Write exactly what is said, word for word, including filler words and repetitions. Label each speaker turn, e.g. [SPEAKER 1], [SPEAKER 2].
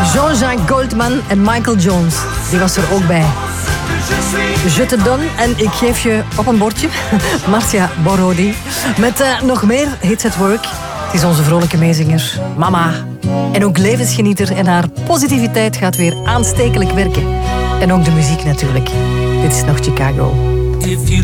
[SPEAKER 1] Jean-Jacques Goldman en Michael Jones. Die was er ook bij. Je te donne en ik geef je op een bordje. Marcia Borodi. Met uh, nog meer hits at work. Het is onze vrolijke meezinger. Mama. En ook levensgenieter. En haar positiviteit gaat weer aanstekelijk werken. En ook de muziek natuurlijk. Dit is nog Chicago.